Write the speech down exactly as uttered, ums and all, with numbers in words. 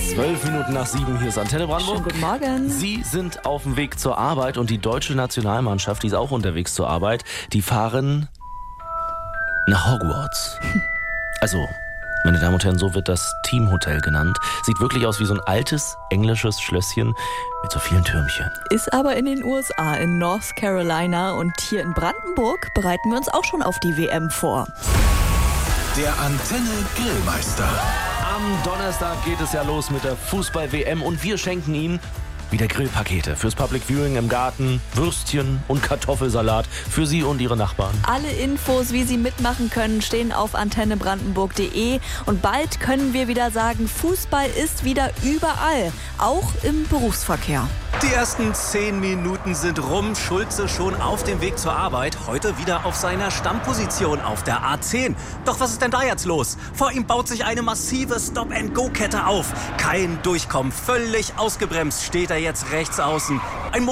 Zwölf Minuten nach sieben, hier ist Antenne Brandenburg. Schönen guten Morgen. Sie sind auf dem Weg zur Arbeit und die deutsche Nationalmannschaft, die ist auch unterwegs zur Arbeit, die fahren nach Hogwarts. Also, meine Damen und Herren, so wird das Teamhotel genannt. Sieht wirklich aus wie so ein altes englisches Schlösschen mit so vielen Türmchen. Ist aber in den U S A, in North Carolina, und hier in Brandenburg bereiten wir uns auch schon auf die W M vor. Der Antenne Grillmeister. Am Donnerstag geht es ja los mit der Fußball-W M und wir schenken Ihnen wieder Grillpakete fürs Public Viewing im Garten, Würstchen und Kartoffelsalat für Sie und Ihre Nachbarn. Alle Infos, wie Sie mitmachen können, stehen auf antenne brandenburg punkt de und bald können wir wieder sagen, Fußball ist wieder überall, auch im Berufsverkehr. Die ersten zehn Minuten sind rum. Schulze schon auf dem Weg zur Arbeit. Heute wieder auf seiner Stammposition auf der A zehn. Doch was ist denn da jetzt los? Vor ihm baut sich eine massive Stop-and-Go-Kette auf. Kein Durchkommen. Völlig ausgebremst steht er jetzt rechts außen. Ein